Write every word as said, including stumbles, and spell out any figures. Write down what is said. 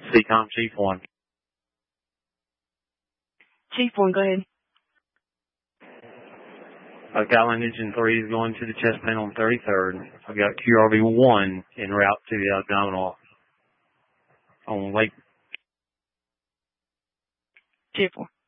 C COM Chief one. Chief one, go ahead. Uh, Guideline Engine three is going to the chest panel on thirty-third. I've got Q R V one en route to the abdominal on Lake. Chief one.